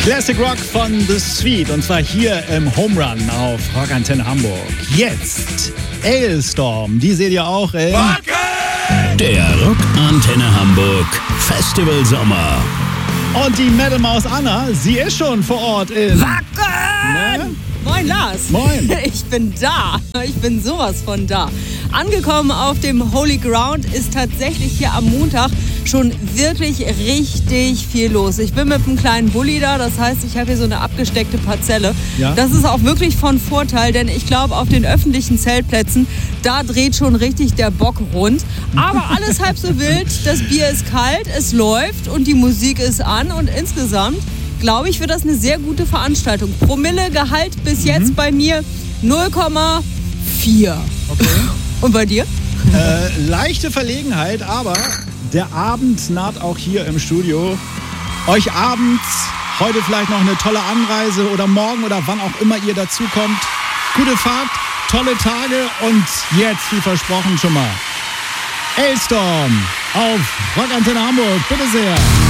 Classic Rock von The Sweet und zwar hier im Home Run auf Rock Antenne Hamburg. Jetzt Alestorm, die seht ihr auch in Wacken! Der Rock Antenne Hamburg Festival Sommer. Und die Metal Maus Anna, sie ist schon vor Ort in Wacken! Ne? Moin Lars. Moin. Ich bin da. Ich bin sowas von da. Angekommen auf dem Holy Ground ist tatsächlich hier am Montag schon wirklich richtig viel los. Ich bin mit einem kleinen Bulli da, das heißt, ich habe hier so eine abgesteckte Parzelle. Ja. Das ist auch wirklich von Vorteil, denn ich glaube, auf den öffentlichen Zeltplätzen, da dreht schon richtig der Bock rund. Aber alles halb so wild, das Bier ist kalt, es läuft und die Musik ist an und insgesamt glaube ich, wird das eine sehr gute Veranstaltung. Promillegehalt bis jetzt bei mir 0,4. Okay. Und bei dir? Leichte Verlegenheit, aber der Abend naht auch hier im Studio. Euch abends, heute vielleicht noch eine tolle Anreise oder morgen oder wann auch immer ihr dazukommt. Gute Fahrt, tolle Tage und jetzt, wie versprochen schon mal, Alestorm auf Rock Antenne Hamburg. Bitte sehr.